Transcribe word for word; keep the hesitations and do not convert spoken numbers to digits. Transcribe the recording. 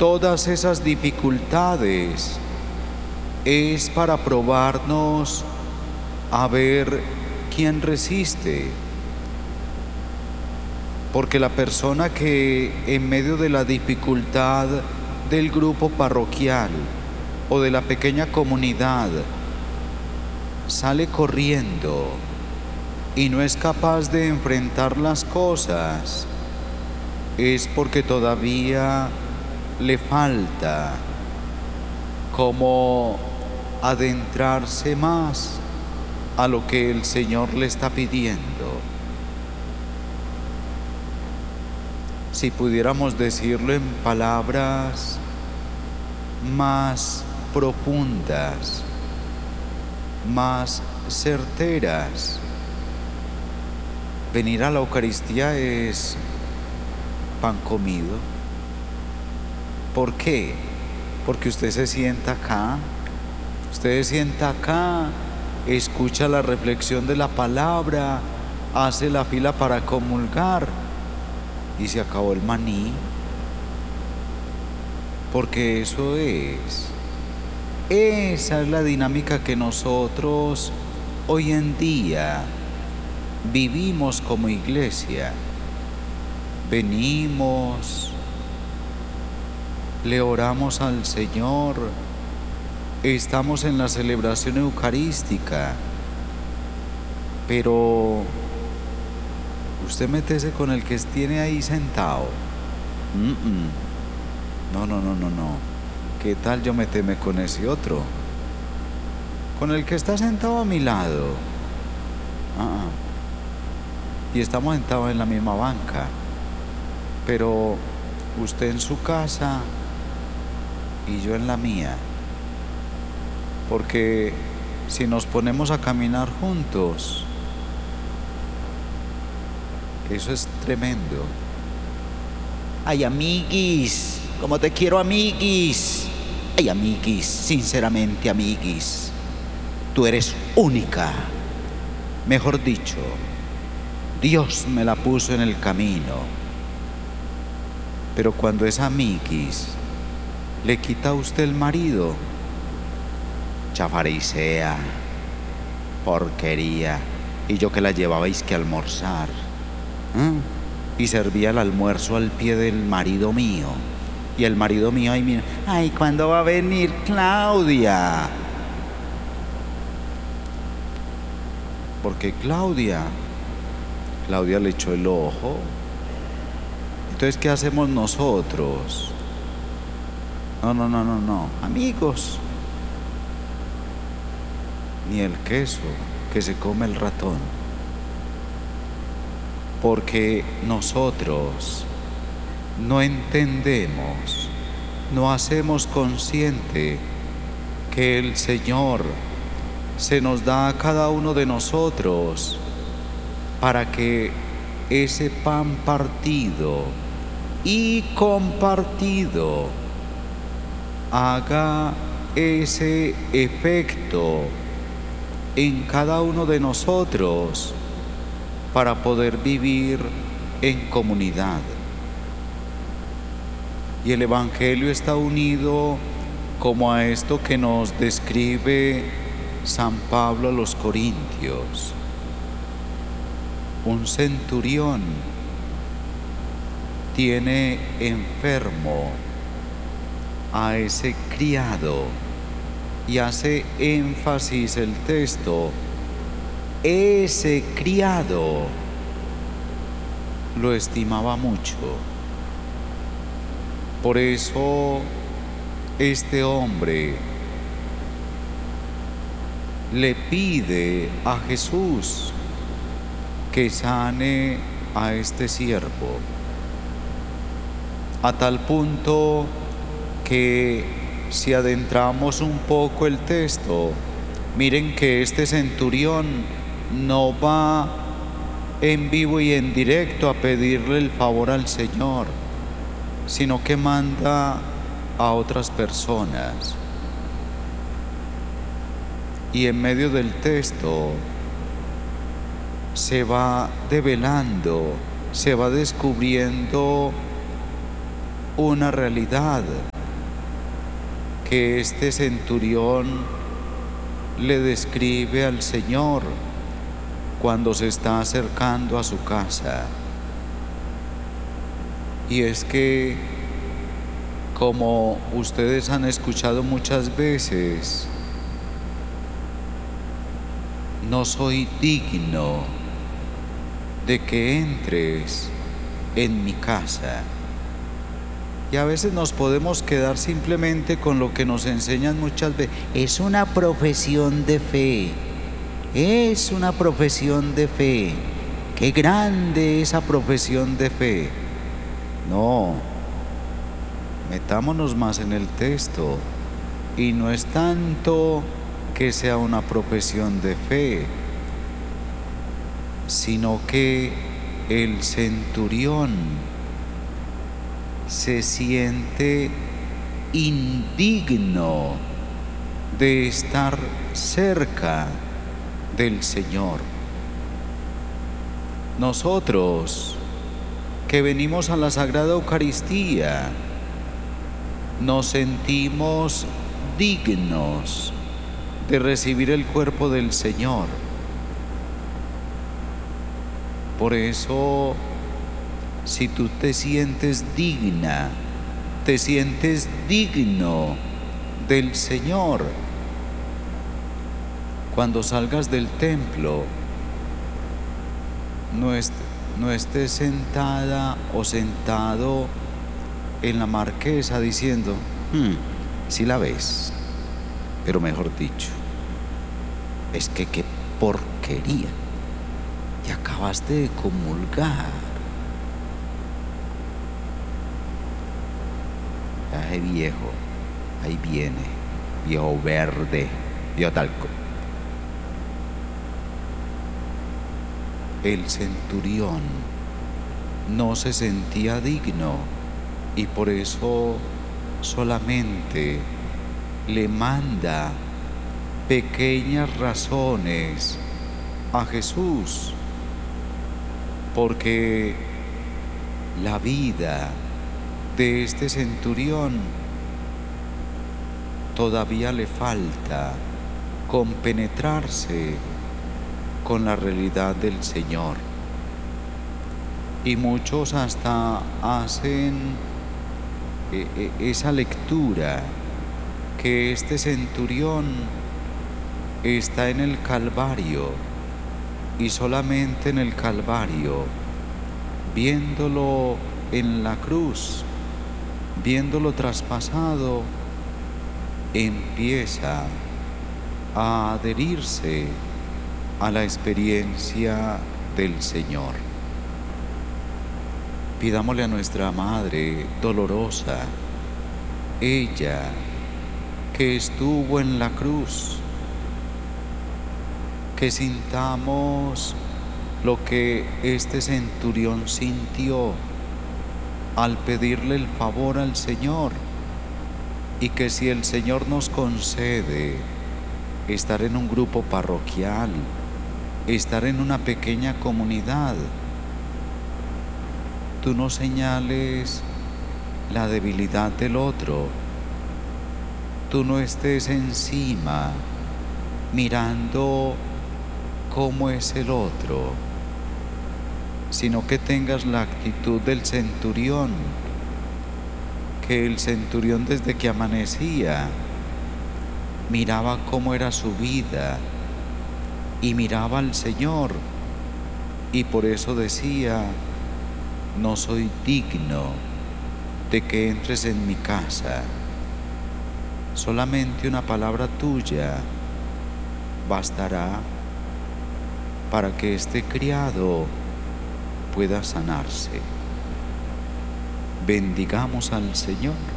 todas esas dificultades es para probarnos a ver quién resiste. Porque la persona que en medio de la dificultad del grupo parroquial o de la pequeña comunidad sale corriendo y no es capaz de enfrentar las cosas, es porque todavía le falta como adentrarse más a lo que el Señor le está pidiendo. Si pudiéramos decirlo en palabras más profundas, más certeras, venir a la Eucaristía es pan comido. ¿Por qué? Porque usted se sienta acá, usted se sienta acá, escucha la reflexión de la palabra, hace la fila para comulgar y se acabó el maní. Porque eso es, esa es la dinámica que nosotros hoy en día vivimos como iglesia. Venimos, le oramos al Señor, estamos en la celebración eucarística, pero usted métese con el que tiene ahí sentado. Mm -mm. No, no, no, no, no. ¿Qué tal yo meteme con ese otro? Con el que está sentado a mi lado. Ah, y estamos sentados en la misma banca. Pero usted en su casa y yo en la mía. Porque si nos ponemos a caminar juntos, eso es tremendo. Ay, amiguis, como te quiero, amiguis. Ay, amiguis, sinceramente, amiguis, tú eres única. Mejor dicho, Dios me la puso en el camino. Pero cuando es amiguis, le quita a usted el marido, chafarisea, porquería. Y yo que la llevabais que almorzar, ¿eh? Y servía el almuerzo al pie del marido mío. Y el marido mío ahí mira, ay, ¿cuándo va a venir Claudia? Porque Claudia, Claudia le echó el ojo. Entonces, ¿qué hacemos nosotros? No, no, no, no, no, amigos. Ni el queso que se come el ratón. Porque nosotros no entendemos, no hacemos consciente que el Señor se nos da a cada uno de nosotros para que ese pan partido y compartido haga ese efecto en cada uno de nosotros para poder vivir en comunidad. Y el Evangelio está unido como a esto que nos describe San Pablo a los Corintios. Un centurión tiene enfermo a ese criado y hace énfasis el texto: ese criado lo estimaba mucho. Por eso este hombre le pide a Jesús que sane a este siervo, a tal punto que si adentramos un poco el texto, miren que este centurión no va en vivo y en directo a pedirle el favor al Señor, sino que manda a otras personas. Y en medio del texto se va develando, se va descubriendo una realidad. que este centurión le describe al Señor cuando se está acercando a su casa. Y es que, como ustedes han escuchado muchas veces, no soy digno de que entres en mi casa. Y a veces nos podemos quedar simplemente con lo que nos enseñan muchas veces. Es una profesión de fe. Es una profesión de fe. Qué grande esa profesión de fe. No, metámonos más en el texto. Y no es tanto que sea una profesión de fe, sino que el centurión se siente indigno de estar cerca del Señor. Nosotros que venimos a la Sagrada Eucaristía nos sentimos dignos de recibir el cuerpo del Señor. Por eso, si tú te sientes digna, te sientes digno del Señor, cuando salgas del templo, no, est no estés sentada o sentado en la marquesa diciendo, hmm, sí la ves, pero mejor dicho, es que qué porquería, y acabaste de comulgar. Ese viejo, ahí viene, viejo verde, viejo talco. El centurión no se sentía digno y por eso solamente le manda pequeñas razones a Jesús, porque la vida de este centurión todavía le falta compenetrarse con la realidad del Señor. Y muchos hasta hacen esa lectura que este centurión está en el Calvario y solamente en el Calvario, viéndolo en la cruz, viéndolo traspasado, empieza a adherirse a la experiencia del Señor. Pidámosle a nuestra Madre dolorosa, ella que estuvo en la cruz, que sintamos lo que este centurión sintió al pedirle el favor al Señor, y que si el Señor nos concede estar en un grupo parroquial, estar en una pequeña comunidad, tú no señales la debilidad del otro, tú no estés encima mirando cómo es el otro, sino que tengas la actitud del centurión, que el centurión desde que amanecía miraba cómo era su vida y miraba al Señor, y por eso decía, no soy digno de que entres en mi casa, solamente una palabra tuya bastará para que este criado pueda sanarse. Bendigamos al Señor.